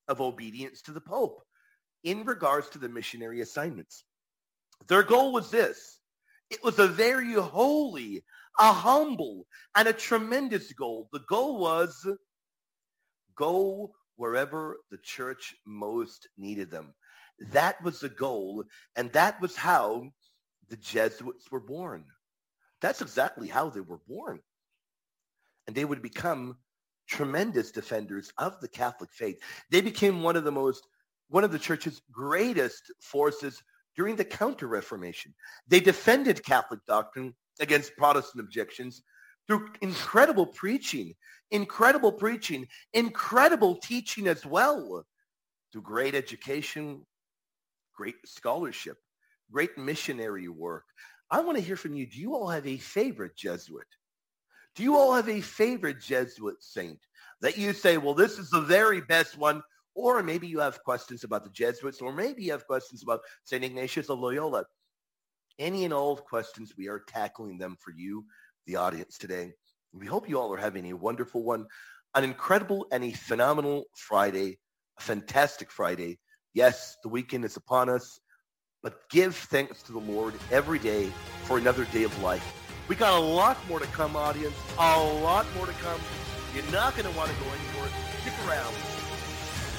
of obedience to the Pope in regards to the missionary assignments. Their goal was this. It was a very holy, a humble, and a tremendous goal. The goal was go wherever the church most needed them. That was the goal, and that was how the Jesuits were born. That's exactly how they were born. And they would become tremendous defenders of the Catholic faith. They became one of the church's greatest forces during the Counter-Reformation. They defended Catholic doctrine against Protestant objections through incredible preaching, incredible teaching as well, through great education, great scholarship, great missionary work. I want to hear from you. Do you all have a favorite Jesuit? Do you all have a favorite Jesuit saint that you say, well, this is the very best one? Or maybe you have questions about the Jesuits, or maybe you have questions about St. Ignatius of Loyola. Any and all of questions, we are tackling them for you, the audience, today. We hope you all are having a wonderful one, an incredible and a phenomenal Friday, a fantastic Friday. Yes, the weekend is upon us, but give thanks to the Lord every day for another day of life. We got a lot more to come, audience, a lot more to come. You're not going to want to go anywhere. Stick around.